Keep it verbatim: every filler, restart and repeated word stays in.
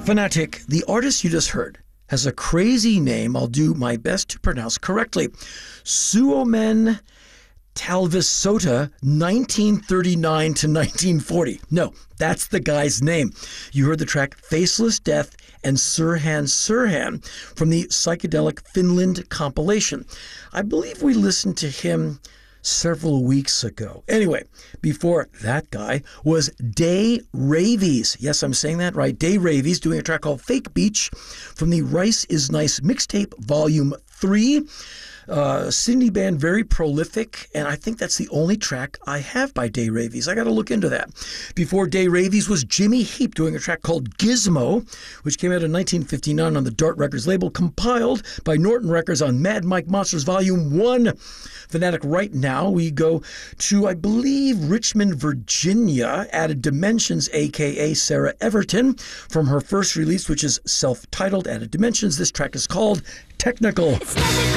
Fanatic, the artist you just heard, has a crazy name I'll do my best to pronounce correctly. Suomen Talvisota, nineteen thirty-nine to nineteen forty. No, that's the guy's name. You heard the track Faceless Death and Sirhan Sirhan from the Psychedelic Finland compilation. I believe we listened to him several weeks ago. Anyway, before that guy was Day Ravies. Yes, I'm saying that right. Day Ravies doing a track called Fake Beach from the Rice is Nice mixtape volume three. Uh, Sydney band, very prolific, and I think that's the only track I have by Day Ravies. I got to look into that. Before Day Ravies was Jimmy Heap doing a track called Gizmo, which came out in nineteen fifty-nine on the Dart Records label, compiled by Norton Records on Mad Mike Monsters Volume one. Fanatic, right now we go to, I believe, Richmond, Virginia, Added Dimensions, a k a. Sarah Everton, from her first release, which is self-titled Added Dimensions. This track is called Technical. It's